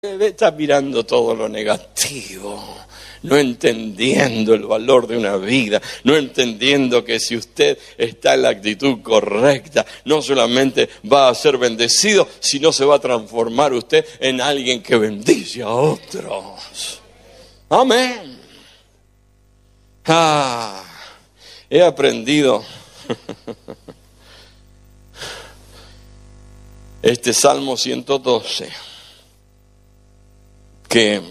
Está mirando todo lo negativo, no entendiendo el valor de una vida, no entendiendo que si usted está en la actitud correcta, no solamente va a ser bendecido, sino se va a transformar usted en alguien que bendice a otros. Amén. He aprendido este Salmo 112. Que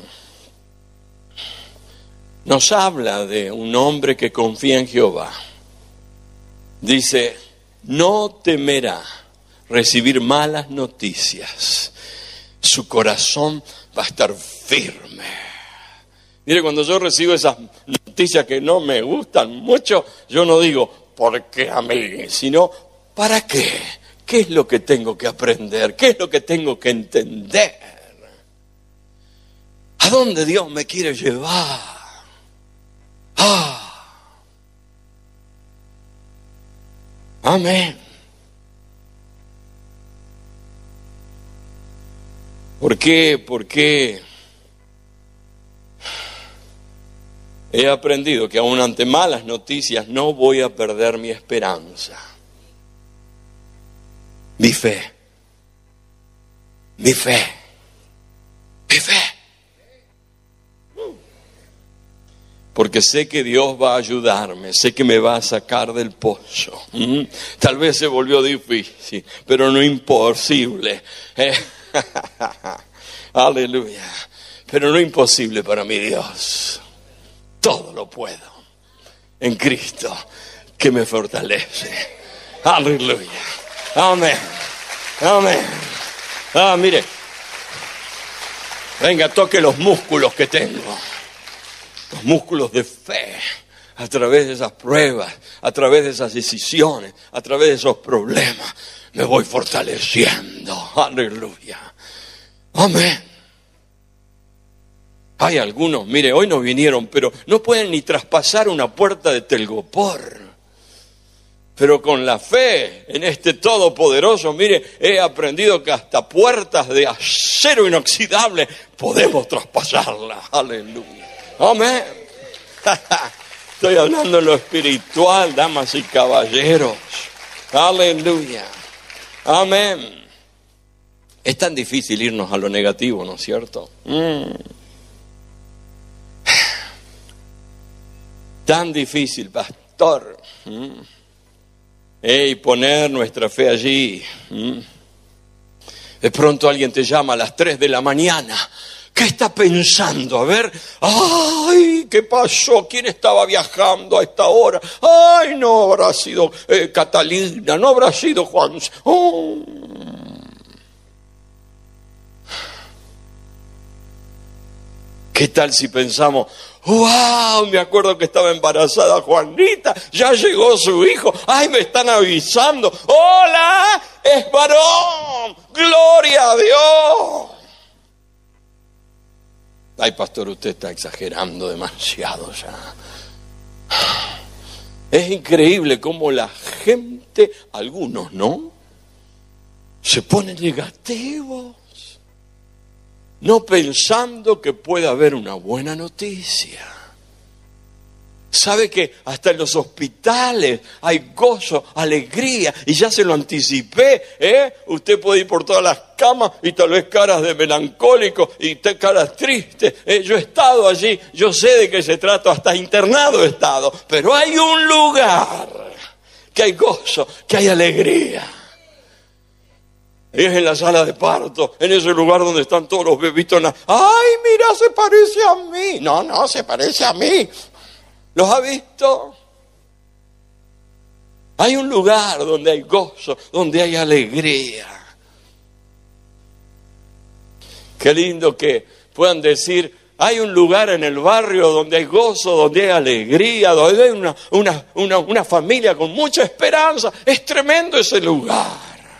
nos habla de un hombre que confía en Jehová. Dice, no temerá recibir malas noticias. Su corazón va a estar firme. Mire, cuando yo recibo esas noticias que no me gustan mucho, yo no digo, ¿por qué a mí? Sino, ¿para qué? ¿Qué es lo que tengo que aprender? ¿Qué es lo que tengo que entender? ¿A dónde Dios me quiere llevar? Amén. ¿Por qué? Porque he aprendido que aún ante malas noticias no voy a perder mi esperanza. Mi fe. Mi fe. Mi fe. Porque sé que Dios va a ayudarme, sé que me va a sacar del pozo. Tal vez se volvió difícil, pero no imposible. Aleluya. Pero no imposible para mi Dios. Todo lo puedo en Cristo que me fortalece. Aleluya. Amén. Amén. Mire. Venga, toque los músculos que tengo. Los músculos de fe, a través de esas pruebas, a través de esas decisiones, a través de esos problemas, me voy fortaleciendo. Aleluya. Amén. Hay algunos, mire, hoy no vinieron, pero no pueden ni traspasar una puerta de telgopor. Pero con la fe en este Todopoderoso, mire, he aprendido que hasta puertas de acero inoxidable podemos traspasarlas. Aleluya. Amén. Estoy hablando en lo espiritual, damas y caballeros. Aleluya. Amén. Es tan difícil irnos a lo negativo, ¿no es cierto? Tan difícil, pastor. Y poner nuestra fe allí. De pronto alguien te llama a las 3 de la mañana. ¿Qué está pensando? A ver, ¡ay! ¿Qué pasó? ¿Quién estaba viajando a esta hora? ¡Ay! No habrá sido Catalina, no habrá sido Juan. ¿Qué tal si pensamos, ¡wow! Me acuerdo que estaba embarazada Juanita, ya llegó su hijo, ¡ay! Me están avisando, ¡hola! ¡Es varón! ¡Gloria a Dios! Ay, pastor, usted está exagerando demasiado ya. Es increíble cómo la gente, algunos, ¿no? Se ponen negativos, no pensando que puede haber una buena noticia. ¿Sabe que hasta en los hospitales hay gozo, alegría? Y ya se lo anticipé, Usted puede ir por todas las camas y tal vez caras de melancólico y caras tristes. Yo he estado allí, yo sé de qué se trata, hasta internado he estado. Pero hay un lugar que hay gozo, que hay alegría. Y es en la sala de parto, en ese lugar donde están todos los bebitos. ¡Ay, mira, se parece a mí! No, se parece a mí. ¿Los ha visto? Hay un lugar donde hay gozo, donde hay alegría. Qué lindo que puedan decir, hay un lugar en el barrio donde hay gozo, donde hay alegría, donde hay una familia con mucha esperanza. Es tremendo ese lugar.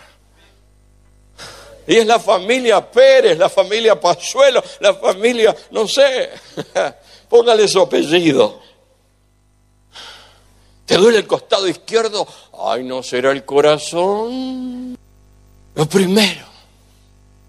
Y es la familia Pérez, la familia Pazuelo, la familia, no sé, póngale su apellido. ¿Te duele el costado izquierdo? Ay, ¿no será el corazón? Lo primero.